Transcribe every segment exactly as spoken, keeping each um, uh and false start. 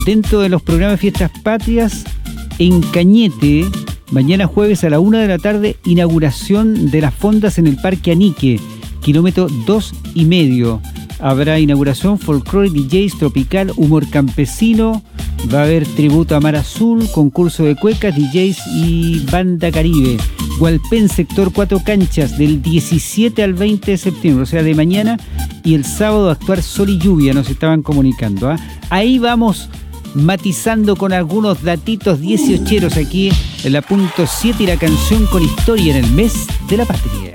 Dentro de los programas Fiestas Patrias, en Cañete, mañana jueves a la una de la tarde, inauguración de las fondas en el Parque Anique, kilómetro dos y medio. Habrá inauguración, folclore, D Js, tropical, humor campesino, va a haber tributo a Mar Azul, concurso de cuecas, D Js y banda caribe. Hualpén, sector cuatro canchas, del diecisiete al veinte de septiembre, o sea, de mañana, y el sábado actuar sol y lluvia, nos estaban comunicando. ¿eh? Ahí vamos matizando con algunos datitos dieciocheros aquí en la punto siete y la canción con historia en el mes de la patria.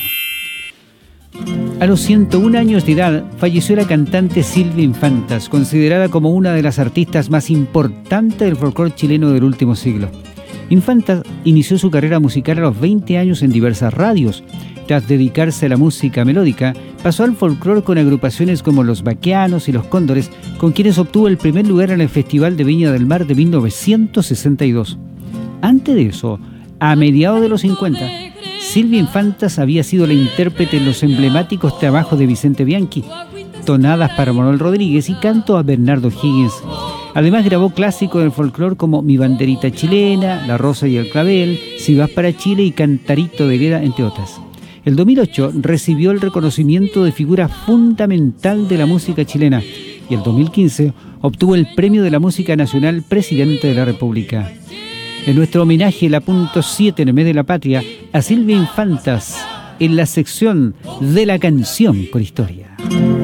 A los ciento un años de edad falleció la cantante Silvia Infantas, considerada como una de las artistas más importantes del folclore chileno del último siglo. Infantas inició su carrera musical a los veinte años en diversas radios. Tras dedicarse a la música melódica, pasó al folclore con agrupaciones como Los Baquianos y Los Cóndores, con quienes obtuvo el primer lugar en el Festival de Viña del Mar de mil novecientos sesenta y dos. Antes de eso, a mediados de los cincuenta, Silvia Infantas había sido la intérprete en los emblemáticos trabajos de Vicente Bianchi, tonadas para Manuel Rodríguez y canto a Bernardo Higgins. Además grabó clásicos del folclore como Mi Banderita Chilena, La Rosa y el Clavel, Si Vas para Chile y Cantarito de Hereda, entre otras. El dos mil ocho recibió el reconocimiento de figura fundamental de la música chilena y el dos mil quince obtuvo el Premio de la Música Nacional Presidente de la República. En nuestro homenaje, la punto siete en el mes de la patria, a Silvia Infantas, en la sección de la canción con historia.